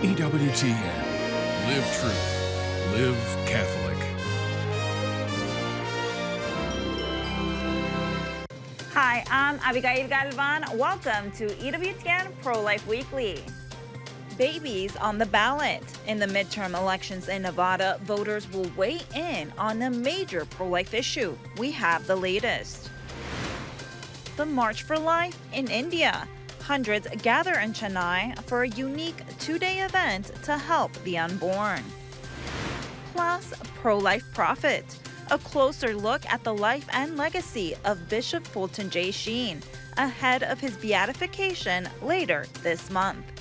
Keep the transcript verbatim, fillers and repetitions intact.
E W T N. Live truth. Live Catholic. Hi, I'm Abigail Galvan. Welcome to E W T N Pro-Life Weekly. Babies on the ballot. In the midterm elections in Nevada, voters will weigh in on a major pro-life issue. We have the latest. The March for Life in India. Hundreds gather in Chennai for a unique two-day event to help the unborn. Plus, pro-life prophet. A closer look at the life and legacy of Bishop Fulton J. Sheen ahead of his beatification later this month.